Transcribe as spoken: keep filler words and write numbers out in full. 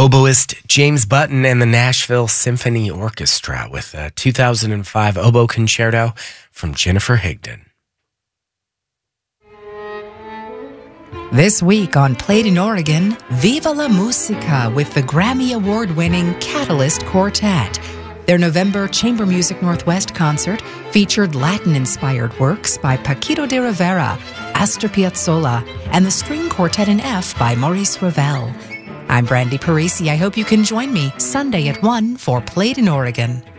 oboist James Button and the Nashville Symphony Orchestra with a two thousand five oboe concerto from Jennifer Higdon. This week on Played in Oregon, Viva la Musica with the Grammy Award-winning Catalyst Quartet. Their November Chamber Music Northwest concert featured Latin-inspired works by Paquito de Rivera, Astor Piazzolla, and the String Quartet in F by Maurice Ravel. I'm Brandy Parisi. I hope you can join me Sunday at one for Played in Oregon.